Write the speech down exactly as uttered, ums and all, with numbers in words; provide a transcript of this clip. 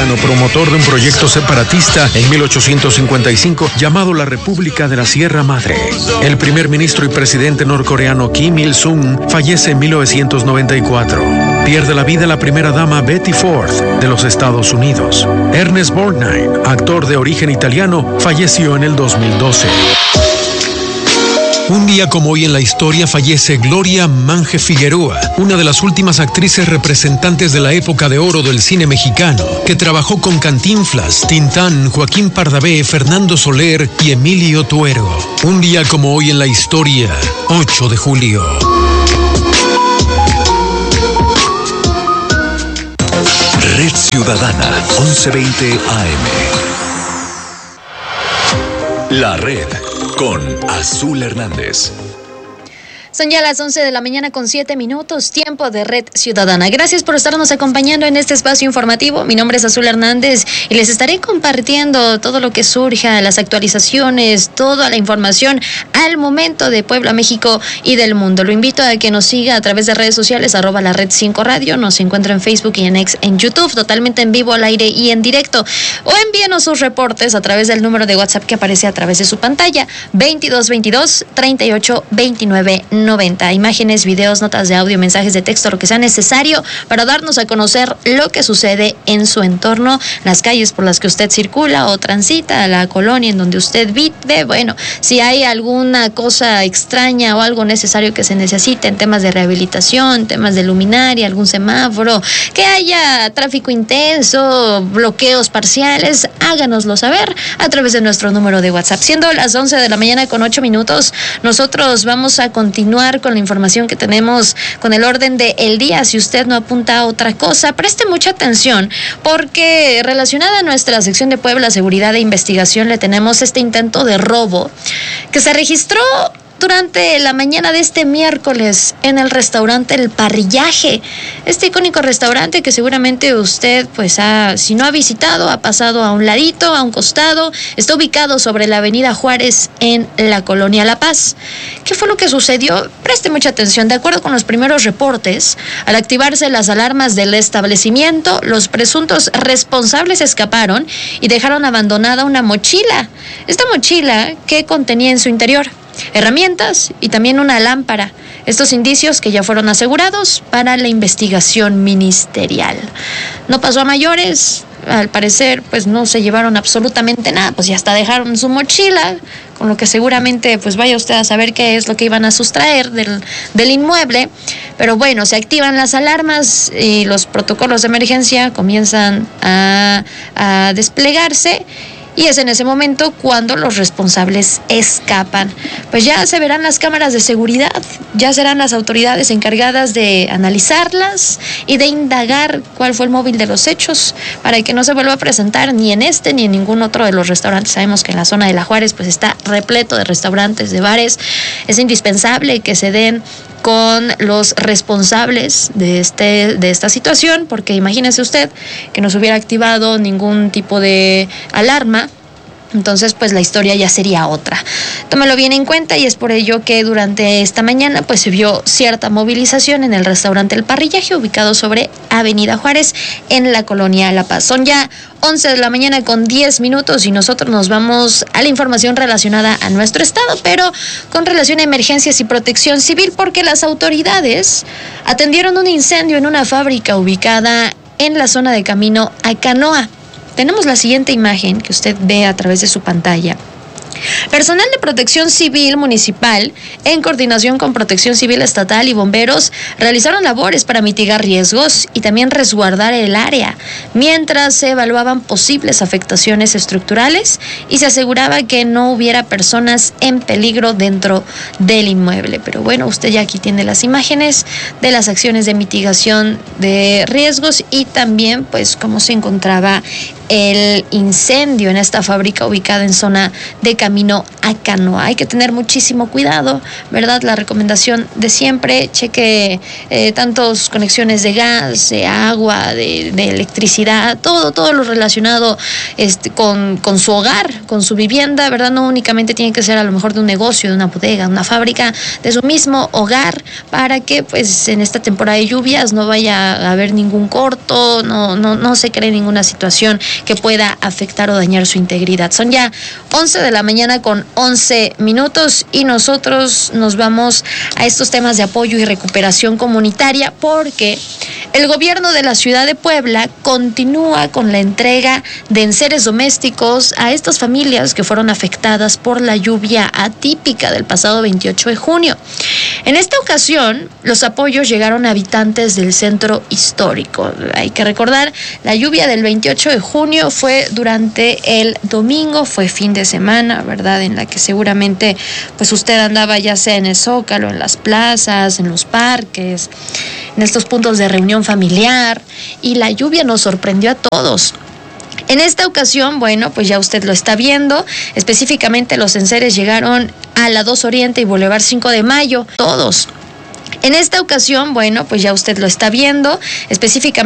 mexicano, promotor de un proyecto separatista en mil ochocientos cincuenta y cinco llamado la República de la Sierra Madre. El primer ministro y presidente norcoreano Kim Il-sung fallece en mil novecientos noventa y cuatro. Pierde la vida la primera dama Betty Ford de los Estados Unidos. Ernest Borgnine, actor de origen italiano, falleció en el dos mil doce. Un día como hoy en la historia fallece Gloria Mange Figueroa, una de las últimas actrices representantes de la época de oro del cine mexicano, que trabajó con Cantinflas, Tintán, Joaquín Pardavé, Fernando Soler y Emilio Tuero. Un día como hoy en la historia, ocho de julio. Red Ciudadana, once veinte A M. La Red con Azul Hernández. Son ya las once de la mañana con siete minutos, tiempo de Red Ciudadana. Gracias por estarnos acompañando en este espacio informativo. Mi nombre es Azul Hernández y les estaré compartiendo todo lo que surja, las actualizaciones, toda la información al momento de Puebla, México y del mundo. Lo invito a que nos siga a través de redes sociales, arroba la red cinco radio, nos encuentra en Facebook y en X, en YouTube, totalmente en vivo, al aire y en directo. O envíenos sus reportes a través del número de WhatsApp que aparece a través de su pantalla, veintidós veintidós, treinta y ocho veintinueve noventa. Imágenes, videos, notas de audio, mensajes de texto, lo que sea necesario para darnos a conocer lo que sucede en su entorno, las calles por las que usted circula o transita, la colonia en donde usted vive. Bueno, si hay alguna cosa extraña o algo necesario que se necesite en temas de rehabilitación, temas de luminaria, algún semáforo, que haya tráfico intenso, bloqueos parciales, háganoslo saber a través de nuestro número de WhatsApp. Siendo las once de la mañana con ocho minutos, nosotros vamos a continuar con la información que tenemos con el orden del día. Si usted no apunta a otra cosa, preste mucha atención, porque relacionada a nuestra sección de Puebla, Seguridad e Investigación, le tenemos este intento de robo que se registró durante la mañana de este miércoles en el restaurante El Parrillaje, este icónico restaurante que seguramente usted, pues, ha, si no ha visitado, ha pasado a un ladito, a un costado. Está ubicado sobre la avenida Juárez en la colonia La Paz. ¿Qué fue lo que sucedió? Preste mucha atención. De acuerdo con los primeros reportes, al activarse las alarmas del establecimiento, los presuntos responsables escaparon y dejaron abandonada una mochila. Esta mochila, que contenía en su interior herramientas y también una lámpara. Estos indicios que ya fueron asegurados para la investigación ministerial. No pasó a mayores. Al parecer, pues no se llevaron absolutamente nada, pues ya hasta dejaron su mochila, con lo que seguramente, pues vaya usted a saber qué es lo que iban a sustraer del, del inmueble. Pero bueno, se activan las alarmas y los protocolos de emergencia comienzan a, a desplegarse. Y es en ese momento cuando los responsables escapan. Pues ya se verán las cámaras de seguridad, ya serán las autoridades encargadas de analizarlas y de indagar cuál fue el móvil de los hechos, para que no se vuelva a presentar ni en este ni en ningún otro de los restaurantes. Sabemos que en la zona de La Juárez pues está repleto de restaurantes, de bares. Es indispensable que se den con los responsables de este de esta situación, porque imagínese usted que no se hubiera activado ningún tipo de alarma. Entonces, pues la historia ya sería otra. Tómelo bien en cuenta, y es por ello que durante esta mañana pues se vio cierta movilización en el restaurante El Parrillaje, ubicado sobre Avenida Juárez en la colonia La Paz. Son ya once de la mañana con diez minutos y nosotros nos vamos a la información relacionada a nuestro estado, pero con relación a emergencias y protección civil, porque las autoridades atendieron un incendio en una fábrica ubicada en la zona de camino a Canoa. Tenemos la siguiente imagen que usted ve a través de su pantalla. Personal de Protección Civil Municipal, en coordinación con Protección Civil Estatal y bomberos, realizaron labores para mitigar riesgos y también resguardar el área, mientras se evaluaban posibles afectaciones estructurales y se aseguraba que no hubiera personas en peligro dentro del inmueble. Pero bueno, usted ya aquí tiene las imágenes de las acciones de mitigación de riesgos y también pues cómo se encontraba el incendio en esta fábrica ubicada en zona de camino camino a Canoa. Hay que tener muchísimo cuidado, ¿verdad? La recomendación de siempre, cheque eh, tantos conexiones de gas, de agua, de, de electricidad, todo, todo lo relacionado este, con, con su hogar, con su vivienda, ¿verdad? No únicamente tiene que ser a lo mejor de un negocio, de una bodega, una fábrica, de su mismo hogar, para que pues en esta temporada de lluvias no vaya a haber ningún corto, no, no, no se cree ninguna situación que pueda afectar o dañar su integridad. Son ya once de la mañana con once minutos y nosotros nos vamos a estos temas de apoyo y recuperación comunitaria porque el gobierno de la ciudad de Puebla continúa con la entrega de enseres domésticos a estas familias que fueron afectadas por la lluvia atípica del pasado veintiocho de junio. En esta ocasión, los apoyos llegaron a habitantes del centro histórico. Hay que recordar, la lluvia del veintiocho de junio fue durante el domingo, fue fin de semana, ¿verdad? En la que seguramente pues usted andaba ya sea en el Zócalo, en las plazas, en los parques, en estos puntos de reunión familiar, y la lluvia nos sorprendió a todos. En esta ocasión, bueno, pues ya usted lo está viendo, específicamente los enseres llegaron a la dos Oriente y Boulevard cinco de Mayo, todos. En esta ocasión, bueno, pues ya usted lo está viendo, específicamente